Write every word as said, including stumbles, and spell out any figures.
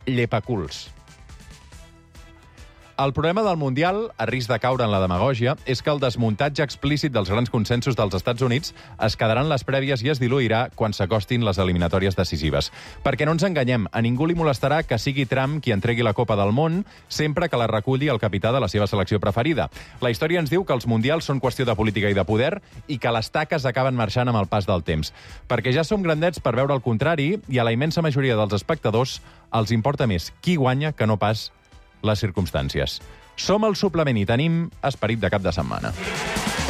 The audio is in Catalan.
llepaculs. El problema del Mundial, a risc de caure en la demagògia, és que el desmuntatge explícit dels grans consensos dels Estats Units es quedaran les prèvies i es diluirà quan s'acostin les eliminatòries decisives. Perquè no ens enganyem, a ningú li molestarà que sigui Trump qui entregui la Copa del Món sempre que la reculli el capità de la seva selecció preferida. La història ens diu que els Mundials són qüestió de política i de poder i que les taques acaben marxant amb el pas del temps. Perquè ja som grandets per veure el contrari i a la immensa majoria dels espectadors els importa més qui guanya que no pas les circumstàncies. Som el suplement i tenim esperit de cap de setmana.